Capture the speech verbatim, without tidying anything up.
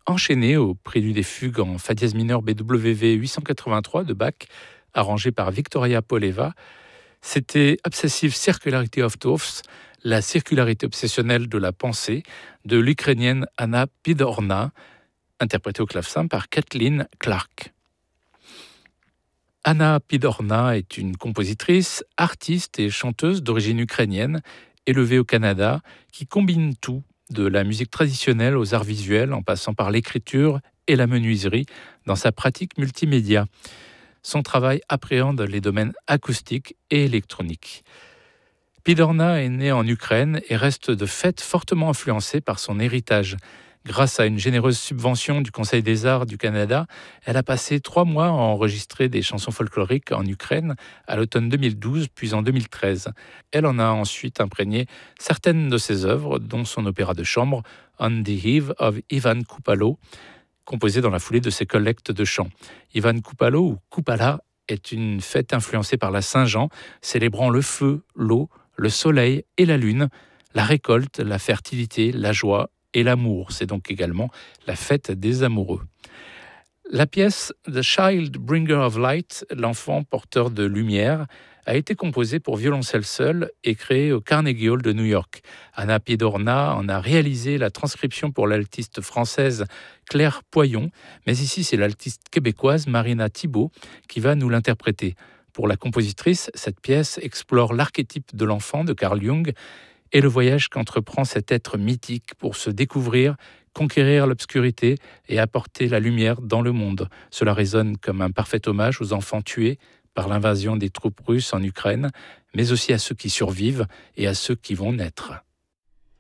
enchaîné au prélude des fugues en fa dièse mineur B W V huit cent quatre-vingt-trois de Bach, arrangé par Victoria Poleva. C'était Obsessive Circularity of Thoughts, la circularité obsessionnelle de la pensée, de l'Ukrainienne Anna Pidorna, interprétée au clavecin par Kathleen Clark. Anna Pidorna est une compositrice, artiste et chanteuse d'origine ukrainienne, élevée au Canada, qui combine tout, de la musique traditionnelle aux arts visuels, en passant par l'écriture et la menuiserie, dans sa pratique multimédia. Son travail appréhende les domaines acoustiques et électroniques. Pidorna est née en Ukraine et reste de fait fortement influencée par son héritage. Grâce à une généreuse subvention du Conseil des Arts du Canada, elle a passé trois mois à enregistrer des chansons folkloriques en Ukraine à l'automne deux mille douze, puis en deux mille treize. Elle en a ensuite imprégné certaines de ses œuvres, dont son opéra de chambre « On the Eve of Ivan Kupalo », composé dans la foulée de ses collectes de chants. Ivan Kupalo, ou Kupala, est une fête influencée par la Saint-Jean, célébrant le feu, l'eau, le soleil et la lune, la récolte, la fertilité, la joie et l'amour. C'est donc également la fête des amoureux. La pièce The Child Bringer of Light, l'enfant porteur de lumière, a été composée pour violoncelle seul et créée au Carnegie Hall de New York. Anna Pidorna en a réalisé la transcription pour l'altiste française Claire Poyon, mais ici c'est l'altiste québécoise Marina Thibault qui va nous l'interpréter. Pour la compositrice, cette pièce explore l'archétype de l'enfant de Carl Jung et le voyage qu'entreprend cet être mythique pour se découvrir, conquérir l'obscurité et apporter la lumière dans le monde. Cela résonne comme un parfait hommage aux enfants tués par l'invasion des troupes russes en Ukraine, mais aussi à ceux qui survivent et à ceux qui vont naître.